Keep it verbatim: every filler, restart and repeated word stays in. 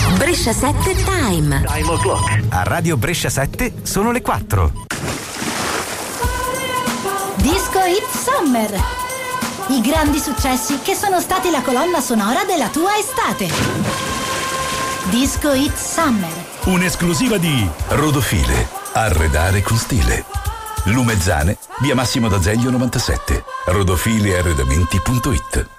Brescia sette Time. Time o'clock. A Radio Brescia sette sono le quattro. Disco Hit Summer. I grandi successi che sono stati la colonna sonora della tua estate. Disco Hit Summer. Un'esclusiva di Rodofile. Arredare con stile. Lumezzane, via Massimo d'Azeglio novantasette. rodofile arredamenti punto it.